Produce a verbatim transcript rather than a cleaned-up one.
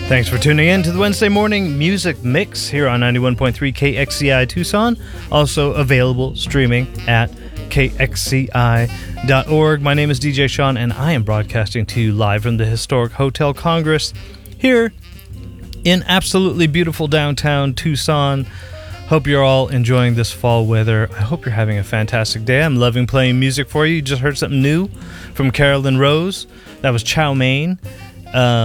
Thanks for tuning in to the Wednesday Morning Music Mix here on ninety-one point three K X C I Tucson. Also available streaming at K X C I dot org. My name is D J Sean, and I am broadcasting to you live from the historic Hotel Congress here in absolutely beautiful downtown Tucson. Hope you're all enjoying this fall weather. I hope you're having a fantastic day. I'm loving playing music for you. You just heard something new from Carolyn Rose. That was Chow Mein. Um,